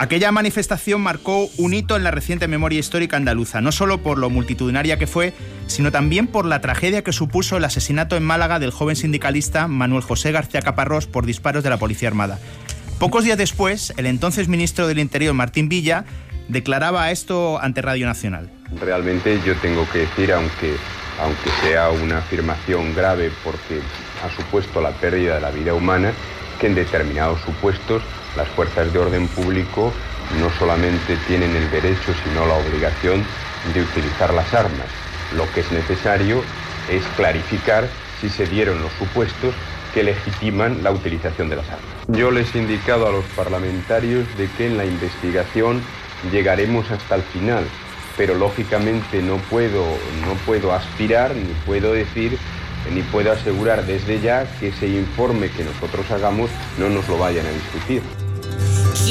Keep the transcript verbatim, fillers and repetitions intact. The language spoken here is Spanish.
Aquella manifestación marcó un hito en la reciente memoria histórica andaluza, no solo por lo multitudinaria que fue, sino también por la tragedia que supuso el asesinato en Málaga del joven sindicalista Manuel José García Caparrós por disparos de la Policía Armada. Pocos días después, el entonces ministro del Interior, Martín Villa, declaraba esto ante Radio Nacional. Realmente yo tengo que decir, aunque, aunque sea una afirmación grave porque ha supuesto la pérdida de la vida humana, que en determinados supuestos las fuerzas de orden público no solamente tienen el derecho, sino la obligación de utilizar las armas. Lo que es necesario es clarificar si se dieron los supuestos que legitiman la utilización de las armas. Yo les he indicado a los parlamentarios de que en la investigación llegaremos hasta el final, pero lógicamente no puedo, no puedo aspirar, ni puedo decir, ni puedo asegurar desde ya que ese informe que nosotros hagamos no nos lo vayan a discutir.